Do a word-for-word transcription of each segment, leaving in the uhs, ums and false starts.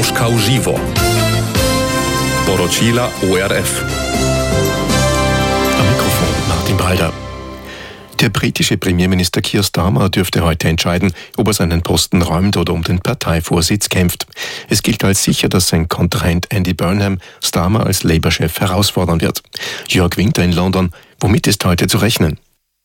Moskau Živo. Poročila O R F. Am Mikrofon Martin Balder. Der britische Premierminister Keir Starmer dürfte heute entscheiden, ob er seinen Posten räumt oder um den Parteivorsitz kämpft. Es gilt als sicher, dass sein Kontrahent Andy Burnham Starmer als Labour-Chef herausfordern wird. Jörg Winter in London. Womit ist heute zu rechnen?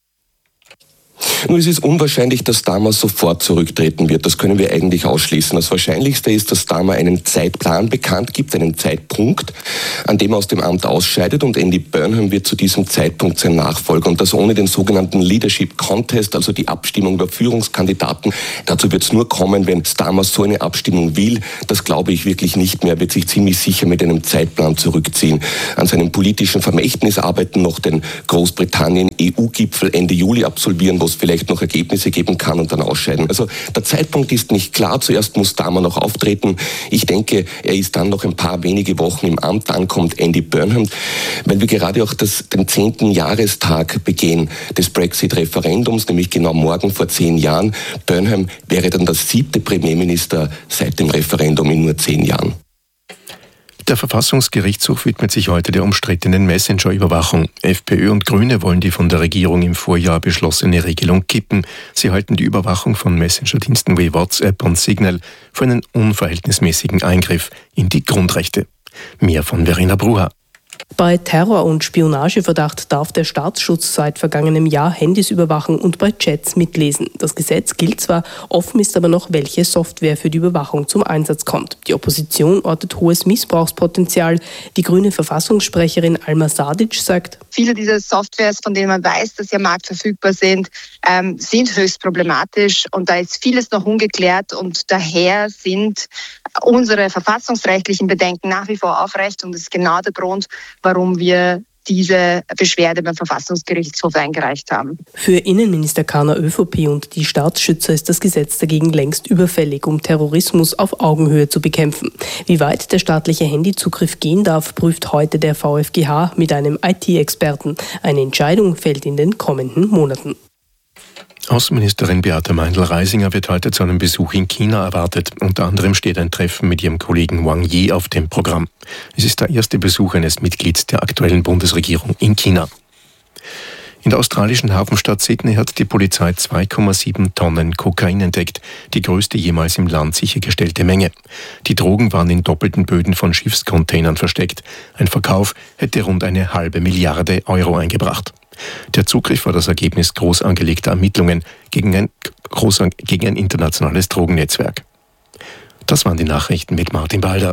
Nun, es ist unwahrscheinlich, dass Starmer sofort zurücktreten wird. Das können wir eigentlich ausschließen. Das Wahrscheinlichste ist, dass Starmer einen Zeitplan bekannt gibt, einen Zeitpunkt, an dem er aus dem Amt ausscheidet, und Andy Burnham wird zu diesem Zeitpunkt sein Nachfolger. Und das ohne den sogenannten Leadership Contest, also die Abstimmung der Führungskandidaten. Dazu wird es nur kommen, wenn Starmer so eine Abstimmung will. Das glaube ich wirklich nicht mehr. Er wird sich ziemlich sicher mit einem Zeitplan zurückziehen. An seinem politischen Vermächtnis arbeiten noch den Großbritannien-E U-Gipfel Ende Juli absolvieren, wo es vielleicht noch Ergebnisse geben kann und dann ausscheiden. Also der Zeitpunkt ist nicht klar. Zuerst muss Starmer noch auftreten. Ich denke, er ist dann noch ein paar wenige Wochen im Amt. Dann kommt Andy Burnham. Weil wir gerade auch das, den zehnten Jahrestag begehen des Brexit-Referendums, nämlich genau morgen vor zehn Jahren. Burnham wäre dann der siebte Premierminister seit dem Referendum in nur zehn Jahren. Der Verfassungsgerichtshof widmet sich heute der umstrittenen Messenger-Überwachung. FPÖ und Grüne wollen die von der Regierung im Vorjahr beschlossene Regelung kippen. Sie halten die Überwachung von Messenger-Diensten wie WhatsApp und Signal für einen unverhältnismäßigen Eingriff in die Grundrechte. Mehr von Verena Brucher. Bei Terror- und Spionageverdacht darf der Staatsschutz seit vergangenem Jahr Handys überwachen und bei Chats mitlesen. Das Gesetz gilt zwar, offen ist aber noch, welche Software für die Überwachung zum Einsatz kommt. Die Opposition ortet hohes Missbrauchspotenzial. Die grüne Verfassungssprecherin Alma Sadic sagt: Viele dieser Softwares, von denen man weiß, dass sie am Markt verfügbar sind, ähm, sind höchst problematisch, und da ist vieles noch ungeklärt, und daher sind unsere verfassungsrechtlichen Bedenken nach wie vor aufrecht, und das ist genau der Grund, warum wir diese Beschwerde beim Verfassungsgerichtshof eingereicht haben. Für Innenminister Karner ÖVP und die Staatsschützer ist das Gesetz dagegen längst überfällig, um Terrorismus auf Augenhöhe zu bekämpfen. Wie weit der staatliche Handyzugriff gehen darf, prüft heute der V f G H mit einem I T-Experten. Eine Entscheidung fällt in den kommenden Monaten. Außenministerin Beate Meindl-Reisinger wird heute zu einem Besuch in China erwartet. Unter anderem steht ein Treffen mit ihrem Kollegen Wang Yi auf dem Programm. Es ist der erste Besuch eines Mitglieds der aktuellen Bundesregierung in China. In der australischen Hafenstadt Sydney hat die Polizei zwei Komma sieben Tonnen Kokain entdeckt, die größte jemals im Land sichergestellte Menge. Die Drogen waren in doppelten Böden von Schiffscontainern versteckt. Ein Verkauf hätte rund eine halbe Milliarde Euro eingebracht. Der Zugriff war das Ergebnis groß angelegter Ermittlungen gegen ein, groß, gegen ein internationales Drogennetzwerk. Das waren die Nachrichten mit Martin Balder.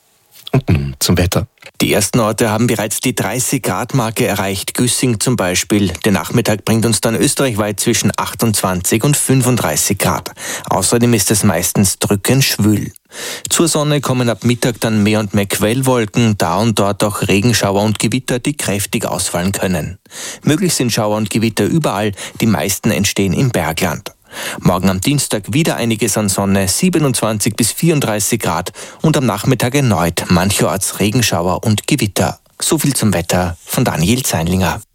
Und nun zum Wetter. Die ersten Orte haben bereits die dreißig Grad Marke erreicht. Güssing zum Beispiel. Der Nachmittag bringt uns dann österreichweit zwischen achtundzwanzig und fünfunddreißig Grad. Außerdem ist es meistens drückend schwül. Zur Sonne kommen ab Mittag dann mehr und mehr Quellwolken, da und dort auch Regenschauer und Gewitter, die kräftig ausfallen können. Möglich sind Schauer und Gewitter überall, die meisten entstehen im Bergland. Morgen am Dienstag wieder einiges an Sonne, siebenundzwanzig bis vierunddreißig Grad, und am Nachmittag erneut mancherorts Regenschauer und Gewitter. So viel zum Wetter von Daniel Zeinlinger.